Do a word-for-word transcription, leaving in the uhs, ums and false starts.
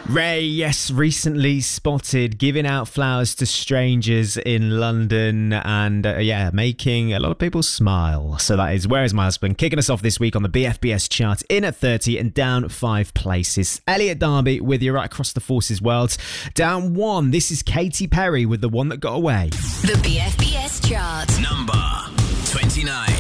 Ray, yes, recently spotted giving out flowers to strangers in London and, uh, yeah, making a lot of people smile. So that is Where Is My Husband, kicking us off this week on the B F B S chart, in at thirty and down five places. Elliot Darby with you right across the Forces world. Down one, this is Katy Perry with The One That Got Away. The B F B S chart. Number twenty-nine.